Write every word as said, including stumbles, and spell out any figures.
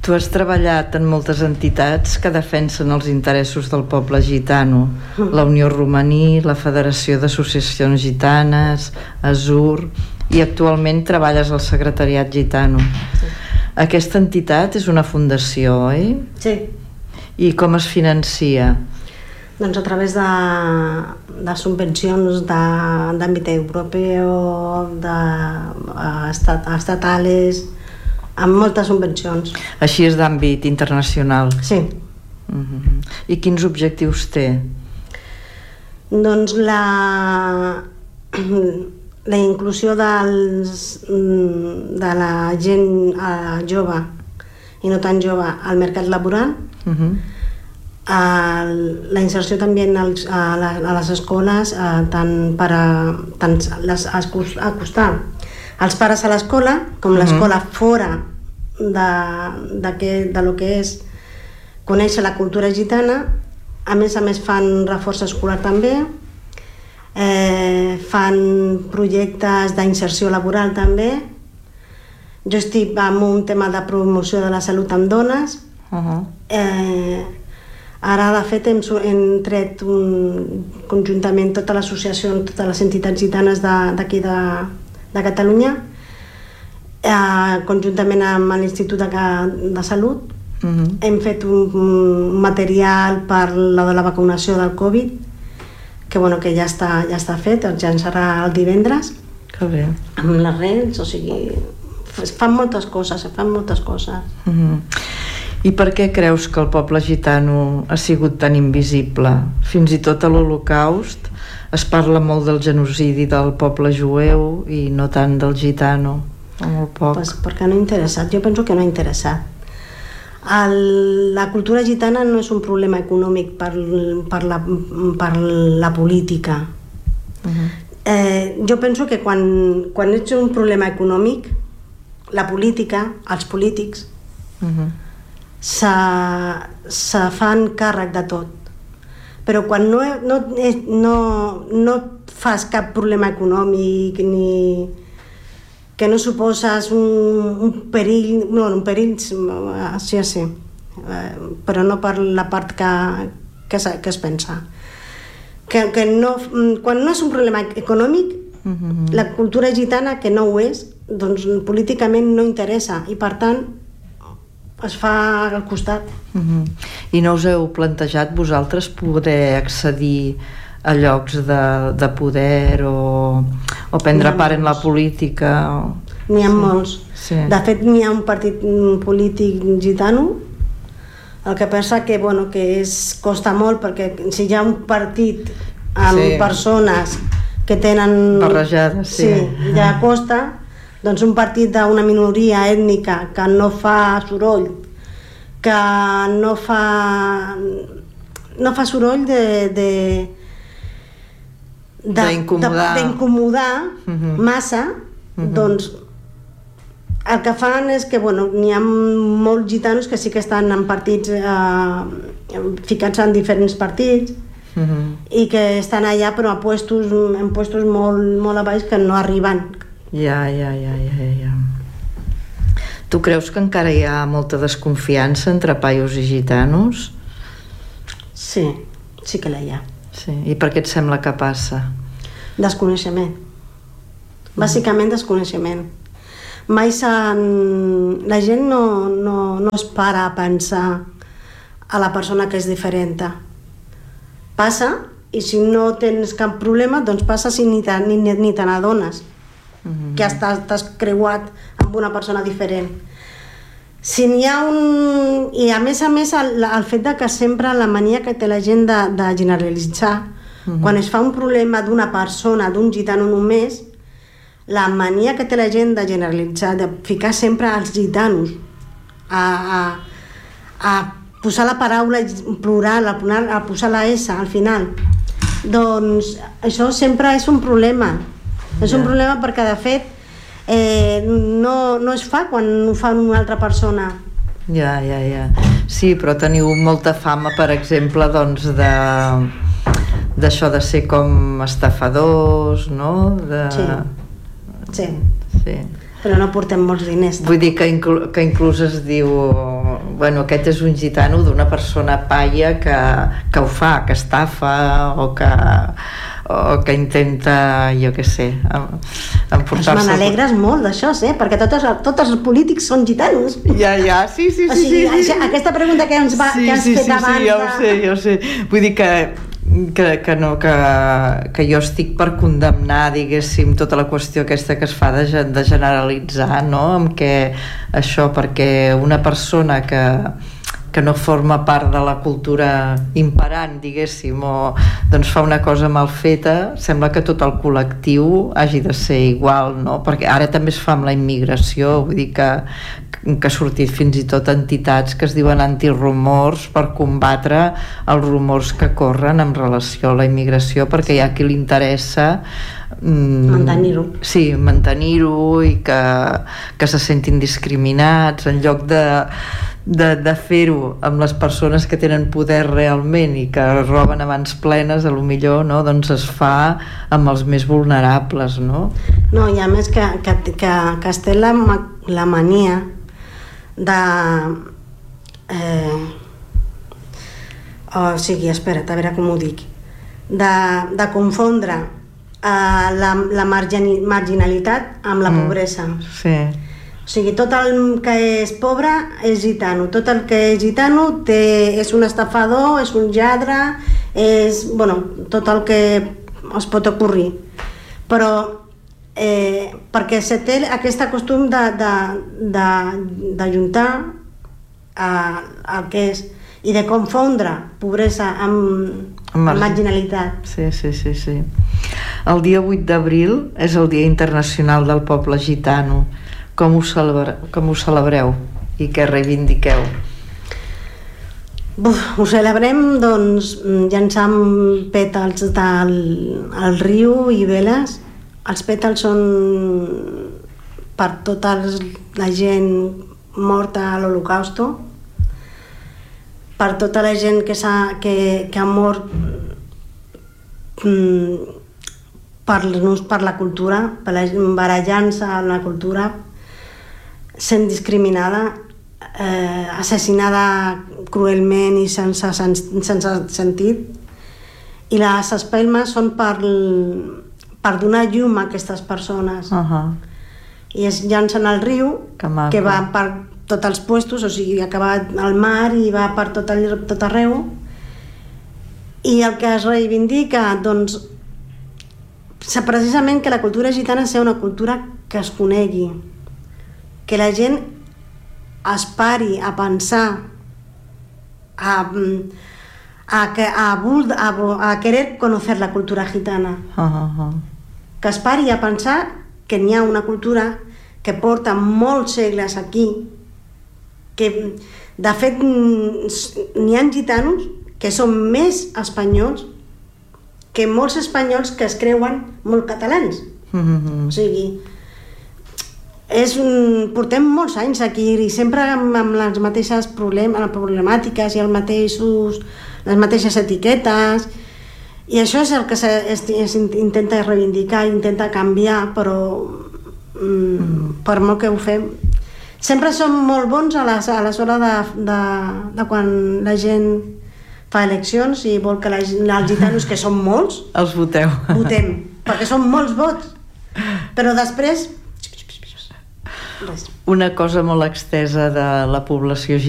Tu has treballat en moltes entitats que defensen els interessos del poble gitano, la Unió Romaní, la Federació d'Associacions Gitanes, Azur, i actualment treballes al Secretariat Gitano. Sí. Aquesta entitat és una fundació, oi? Sí. I com es financia? Doncs a través de, de subvencions d'àmbit europeu, de, estat, estatales, amb moltes subvencions. Així és d'àmbit internacional? Sí. Uh-huh. I quins objectius té? Doncs la, la inclusió dels, de la gent jove i no tan jove al mercat laboral, uh-huh. la inserció també en els, a, la, a les escoles, tant per a, tant les, acostar els pares a l'escola, com l'escola uh-huh. fora de, de, que, de lo que és conèixer la cultura gitana. A més a més fan reforç escolar també, eh, fan projectes d'inserció laboral també. Jo estic amb un tema de promoció de la salut amb dones. Uh-huh. eh, ara de fet hem, hem tret un, conjuntament tota l'associació, totes les entitats gitanes d'aquí de, de Catalunya, eh, conjuntament amb l'Institut de, de Salut. Uh-huh. Hem fet un, un material per la de la vacunació del Covid, que, bueno, que ja està, ja està fet, ja en serà el divendres. Que bé. Amb les redes, o sigui, es fan moltes coses, es fan moltes coses. Uh-huh. I per què creus que el poble gitano ha sigut tan invisible? Fins i tot a l'Holocaust es parla molt del genocidi del poble jueu i no tant del gitano, o molt poc. Pues perquè no ha interessat, jo penso que no ha interessat. El, la cultura gitana no és un problema econòmic per, per, la, per la política. Uh-huh. eh, jo penso que quan, quan ets un problema econòmic, la política, els polítics, uh-huh. se, se fan càrrec de tot. Però quan no, no, no, no fas cap problema econòmic ni que no suposes un, un perill, no, un perill, sí, sí, però no per la part que, que, es, que es pensa. Que, que no, quan no és un problema econòmic, uh-huh. la cultura gitana, que no ho és, doncs políticament no interessa i per tant es fa al costat. Uh-huh. I no us heu plantejat vosaltres poder accedir a llocs de, de poder o, o prendre part en la política? N'hi ha sí. molts. Sí. De fet, n'hi ha un partit polític gitano, el que passa que, bueno, que és, costa molt, perquè si hi ha un partit amb sí. persones que tenen... barrejades, sí. Sí, ja costa, doncs un partit d'una minoria ètnica que no fa soroll, que no fa... no fa soroll de... de d'incomodar uh-huh. massa, uh-huh. doncs el que fan és que, bueno, n'hi ha molts gitanos que sí que estan en partits eh, ficats en diferents partits uh-huh. i que estan allà però a puestos, en puestos molt, molt a baix que no arriben. Ja, ja, ja, ja, ja. Tu creus que encara hi ha molta desconfiança entre paios i gitanos? Sí, sí que la hi ha. Sí. I per què et sembla que passa? Desconeixement. Bàsicament desconeixement. Mai s'han... La gent no, no, no es para a pensar a la persona que és diferent. Passa, i si no tens cap problema, doncs passa si ni te, ni, ni te n'adones uh-huh. que t'has creuat amb una persona diferent. Si n'hi ha un... I a més a més el, el fet de que sempre la mania que té la gent de, de generalitzar, uh-huh. quan es fa un problema d'una persona, d'un gitano només, la mania que té la gent de generalitzar, de ficar sempre els gitanos, a, a, a posar la paraula plural, a, a posar la S al final, doncs això sempre és un problema. És un problema perquè de fet Eh, no, no es fa quan ho fa una altra persona. Ja, ja, ja. Sí, però teniu molta fama, per exemple, doncs de d'això de ser com estafadors, no? De... Sí. Sí. Sí. Però no portem molts diners. Vull dir que, inclu que inclús es diu bueno, aquest és un gitano d'una persona paia que, que ho fa, que estafa o que, o que intenta, jo què sé, emportar-se... Me n'alegres molt d'això, eh? Perquè tots, tots els polítics són gitanos. Ja, ja, sí, sí, o sigui, sí, sí. Aquesta pregunta que ens, va, sí, que has sí, fet sí, abans... Sí, ja ho sé, ja ho sé. Vull dir que, que, que, no, que, que jo estic per condemnar, diguéssim, tota la qüestió aquesta que es fa de, de generalitzar, no? Amb què això, perquè una persona que... que no forma part de la cultura imperant, diguéssim, o doncs fa una cosa mal feta, sembla que tot el col·lectiu hagi de ser igual, no? Perquè ara també es fa amb la immigració, vull dir que, que ha sortit fins i tot entitats que es diuen antirumors per combatre els rumors que corren en relació a la immigració, perquè hi ha qui li interessa mm, mantenir-ho. Sí, mantenir-ho i que, que se sentin discriminats en lloc de de, de fer-ho amb les persones que tenen poder realment i que roben a mans plenes, a lo millor, no? Doncs es fa amb els més vulnerables, no? No, i a més que, que, que, que es té la, la mania de eh, o sigui, espera't, a veure com ho dic de, de confondre eh, la, la margin, marginalitat amb la mm, pobresa. Sí. O sigui, tot el que és pobre és gitano, tot el que és gitano té, és un estafador, és un lladre, és, bueno, tot el que es pot ocorrir. Però eh, perquè se té aquest costum de, de, de, de juntar eh, el que és i de confondre pobresa amb, amb marginalitat. Sí, sí, sí, sí. El dia vuit d'abril és el Dia Internacional del Poble Gitano. Com ho, celebra, com ho celebreu i què reivindiqueu? Buf, ho celebrem doncs llançant pètals del al riu i veles. Els pètals són per tota la gent morta a l'Holocausto, per tota la gent que, ha, que, que ha mort mm, per, per la cultura, per la, barallant-se amb la cultura, sent discriminada, eh, assassinada cruelment i sense, sense sentit, i les espelmes són per, per donar llum a aquestes persones. Uh-huh. I es llancen al riu, que, que va per tots els puestos, o sigui, acaba al mar i va per tot, el, tot arreu, i el que es reivindica, doncs, precisament que la cultura gitana sigui una cultura que es conegui, que la gent es pari a pensar, a, a, a, a, a querer conocer la cultura gitana. Uh-huh. Que es pari a pensar que n'hi ha una cultura que porta molts segles aquí, que de fet n'hi ha gitanos que són més espanyols que molts espanyols que es creuen molt catalans. Uh-huh. O sigui, és un, portem molts anys aquí i sempre amb, amb les mateixes problem, problemàtiques i els mateixos, les mateixes etiquetes, i això és el que se, es, es intenta reivindicar, intenta canviar, però mm, mm. per molt que ho fem sempre som molt bons a les, a les hores de, de, de quan la gent fa eleccions i vol que la, els gitanos, que són molts, els voteu, votem, perquè són molts vots, però després res. Una cosa molt extesa de la població